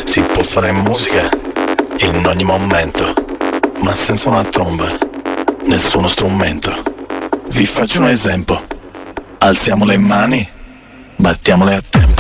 Si può fare musica in ogni momento, ma senza una tromba, nessuno strumento. Vi faccio un esempio. Alziamo le mani, battiamole a tempo.